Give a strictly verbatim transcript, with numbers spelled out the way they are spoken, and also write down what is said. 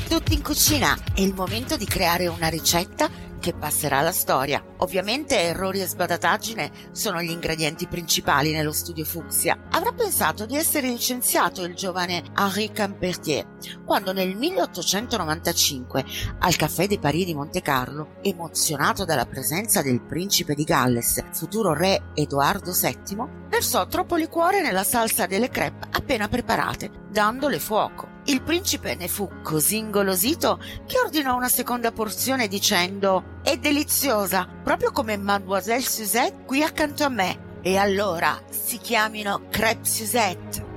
Tutti in cucina, è il momento di creare una ricetta che passerà alla storia. Ovviamente errori e sbadataggine sono gli ingredienti principali nello studio Fuchsia. Avrà pensato di essere licenziato il giovane Henri Campertier quando nel milleottocentonovantacinque al Caffè de Paris di Monte Carlo, emozionato dalla presenza del principe di Galles, futuro re Edoardo settimo, versò troppo liquore nella salsa delle crêpe appena preparate, dandole fuoco. Il principe ne fu così ingolosito che ordinò una seconda porzione dicendo: «È deliziosa, proprio come Mademoiselle Suzette qui accanto a me, e allora si chiamino crêpe Suzette».